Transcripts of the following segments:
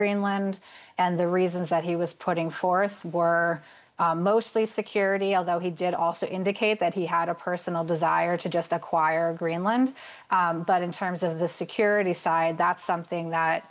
Greenland, and the reasons that he was putting forth were mostly security, although he did also indicate that he had a personal desire to just acquire Greenland. But in terms of the security side, that's something that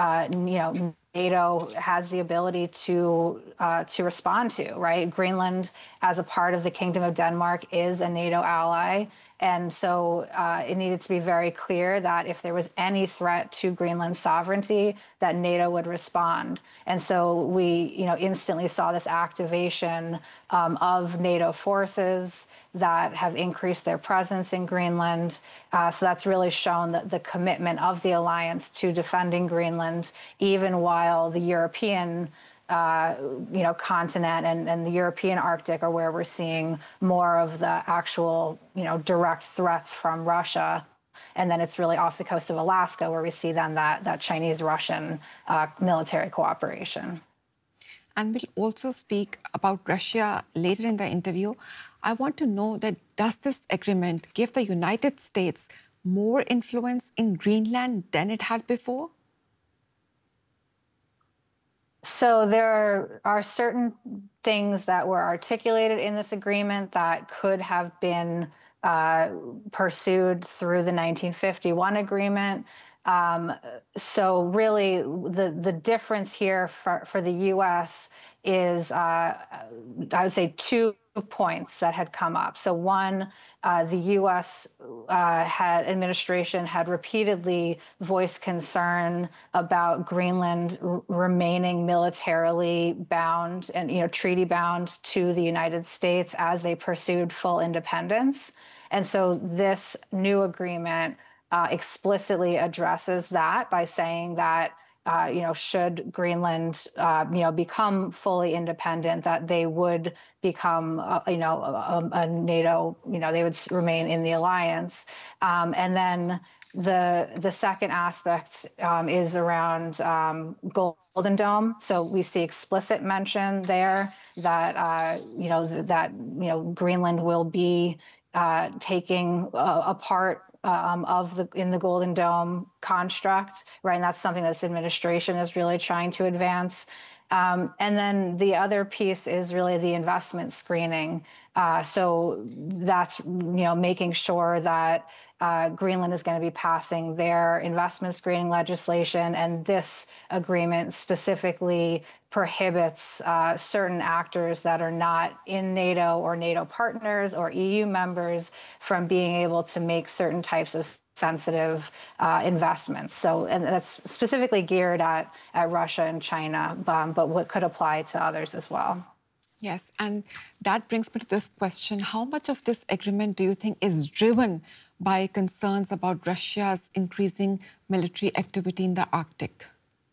NATO has the ability to respond to, right? Greenland, as a part of the Kingdom of Denmark, is a NATO ally. And so it needed to be very clear that if there was any threat to Greenland's sovereignty, that NATO would respond. And so we, instantly saw this activation of NATO forces that have increased their presence in Greenland. So that's really shown the commitment of the alliance to defending Greenland, even while the European continent and the European Arctic are where we're seeing more of the actual, direct threats from Russia. And then it's really off the coast of Alaska where we see then that Chinese-Russian military cooperation. And we'll also speak about Russia later in the interview. I want to know that does this agreement give the United States more influence in Greenland than it had before? So there are certain things that were articulated in this agreement that could have been pursued through the 1951 agreement. So really, the difference here for the U.S. is, I would say, 2 points that had come up. So one, the U.S. administration had repeatedly voiced concern about Greenland remaining militarily bound and treaty bound to the United States as they pursued full independence. And so this new agreement explicitly addresses that by saying that should Greenland, become fully independent, that they would become, a NATO, they would remain in the alliance. And then the second aspect is around Golden Dome. So we see explicit mention there that, Greenland will be taking a part in the Golden Dome construct, right? And that's something that this administration is really trying to advance. And then the other piece is really the investment screening. So that's, making sure that Greenland is going to be passing their investment screening legislation. And this agreement specifically prohibits certain actors that are not in NATO or NATO partners or EU members from being able to make certain types of sensitive investments. So, and that's specifically geared at Russia and China, but what could apply to others as well. Yes, and that brings me to this question. How much of this agreement do you think is driven by concerns about Russia's increasing military activity in the Arctic?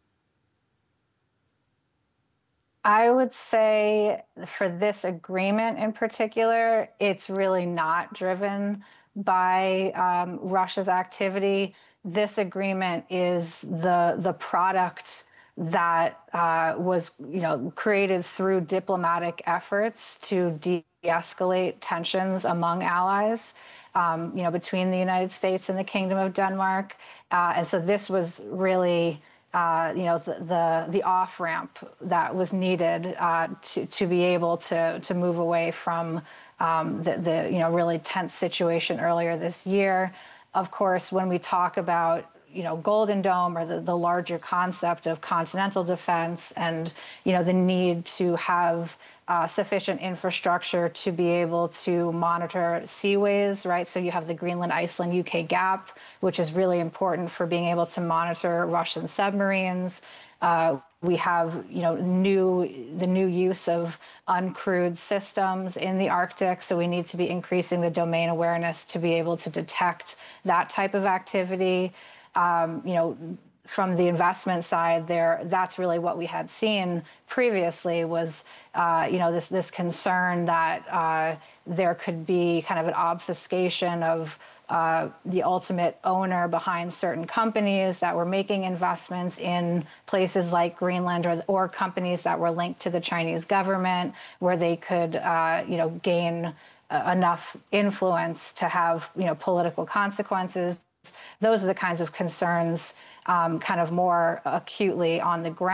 I would say for this agreement in particular, it's really not driven by Russia's activity. This agreement is the product that was created through diplomatic efforts to de-escalate tensions among allies, between the United States and the Kingdom of Denmark. And so this was really the off-ramp that was needed to be able to move away from the really tense situation earlier this year. Of course, when we talk about Golden Dome or the larger concept of continental defense and the need to have sufficient infrastructure to be able to monitor seaways, right? So you have the Greenland-Iceland-UK gap, which is really important for being able to monitor Russian submarines. We have, the new use of uncrewed systems in the Arctic. So we need to be increasing the domain awareness to be able to detect that type of activity. From the investment side there, that's really what we had seen previously was, this concern that there could be kind of an obfuscation of the ultimate owner behind certain companies that were making investments in places like Greenland or companies that were linked to the Chinese government where they could, gain enough influence to have, political consequences. Those are the kinds of concerns kind of more acutely on the ground.